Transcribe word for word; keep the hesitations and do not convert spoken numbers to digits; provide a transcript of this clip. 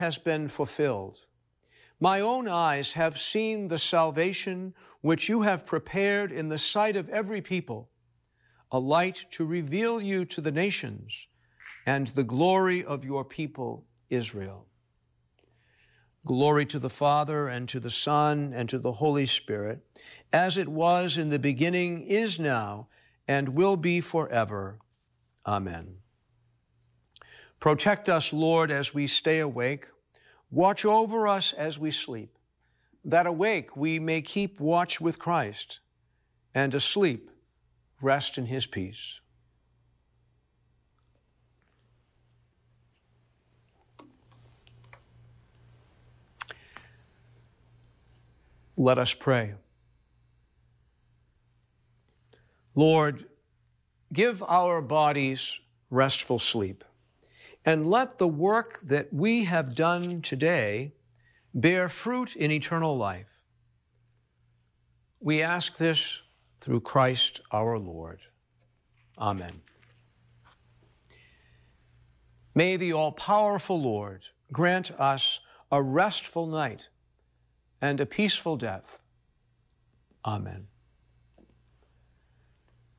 has been fulfilled. My own eyes have seen the salvation which you have prepared in the sight of every people, a light to reveal you to the nations and the glory of your people, Israel. Glory to the Father, and to the Son, and to the Holy Spirit, as it was in the beginning, is now, and will be forever. Amen. Protect us, Lord, as we stay awake. Watch over us as we sleep, that awake we may keep watch with Christ, and asleep rest in his peace. Let us pray. Lord, give our bodies restful sleep, and let the work that we have done today bear fruit in eternal life. We ask this through Christ our Lord. Amen. May the all-powerful Lord grant us a restful night and a peaceful death. Amen.